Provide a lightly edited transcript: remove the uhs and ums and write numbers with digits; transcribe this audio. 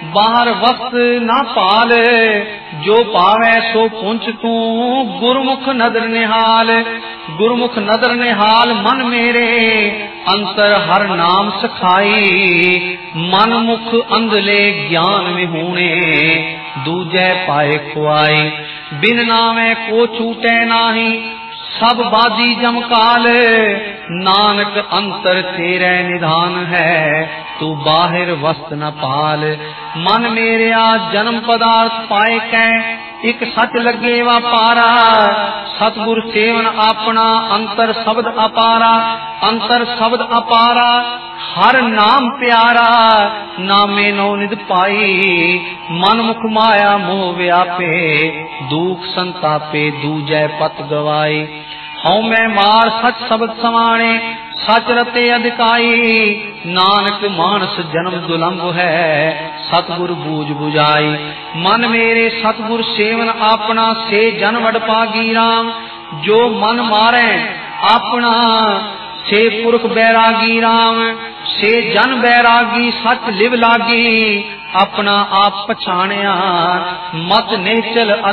बाहर वस्त ना पाल, जो पावै सो पुंच तू, गुरमुख नदर निहाल। गुरमुख नदर निहाल मन मेरे, अंतर हर नाम सखाई। मन मुख अंधले ज्ञान विहूणे, दूजे पाए खुआई। बिन नामे को छूटे नाही, सब बादी जमकाल। नानक अंतर तेरे निधान है, तू बाहिर वस्त न पाल। मन मेरिया जन्म पदार्थ पाए कै, एक सच लगे वापारा। सतगुर सेवन अपना, अंतर शब्द अपारा। अंतर शब्द अपारा, हर नाम प्यारा। नामे नौ निध पाई, मन मुख माया मोह व्यापे। दुख संतापे दूजै पत गवाई। हऊँ मैं मार सच शब्द समाणे, सच रते अधिकाई। नानक मानस जन्म दुलंभ है, सतगुर बूझ बुझाई। मन मेरे सतगुर सेवन अपना, से जन वड पागी राम। जो मन मारे अपना, से पुरख बैरागी राम। से जन बैरागी सच लिव लागी, अपना आप पछाणिया। मत निश्चल